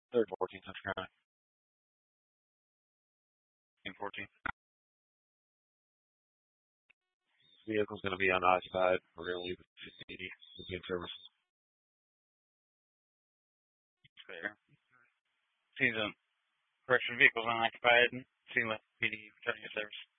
Third 14th Central County. In 14. Vehicle's going to be on occupied. We're going to leave it 50 between services. Fair. Seems correction vehicles unoccupied. Seems like PD returning to service.